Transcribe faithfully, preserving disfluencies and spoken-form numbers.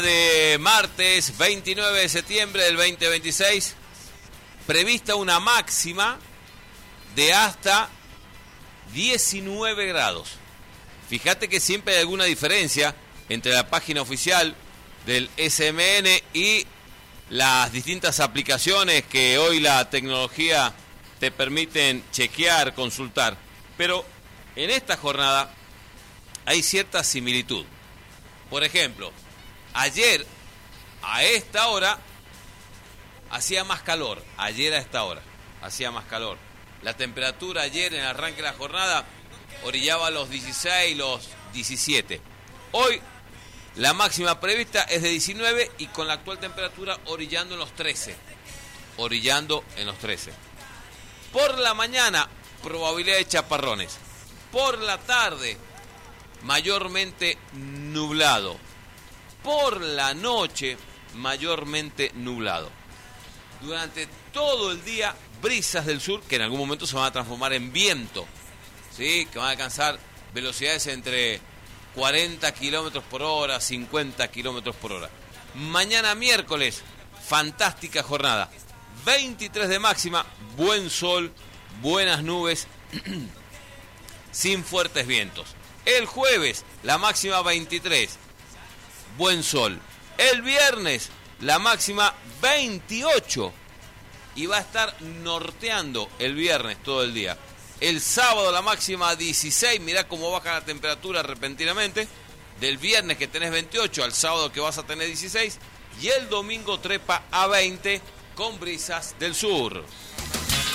De martes veintinueve de septiembre del veinte veintiséis, prevista una máxima de hasta diecinueve grados. Fíjate que siempre hay alguna diferencia entre la página oficial del S M N y las distintas aplicaciones que hoy la tecnología te permiten chequear, consultar. Pero en esta jornada hay cierta similitud. Por ejemplo, ayer, a esta hora, hacía más calor. Ayer a esta hora, hacía más calor. La temperatura ayer en el arranque de la jornada orillaba los dieciséis, los diecisiete. Hoy, la máxima prevista es de diecinueve y con la actual temperatura orillando en los trece. Orillando en los trece. Por la mañana, probabilidad de chaparrones. Por la tarde, mayormente nublado. Por la noche, mayormente nublado. Durante todo el día, brisas del sur que en algún momento se van a transformar en viento, ¿sí? Que van a alcanzar velocidades entre cuarenta kilómetros por hora, cincuenta kilómetros por hora. Mañana miércoles, fantástica jornada. veintitrés de máxima, buen sol, buenas nubes, sin fuertes vientos. El jueves, la máxima veintitrés. Buen sol. El viernes, la máxima veintiocho. Y va a estar norteando el viernes todo el día. El sábado, la máxima dieciséis. Mirá cómo baja la temperatura repentinamente. Del viernes que tenés veintiocho al sábado que vas a tener dieciséis. Y el domingo trepa a veinte con brisas del sur.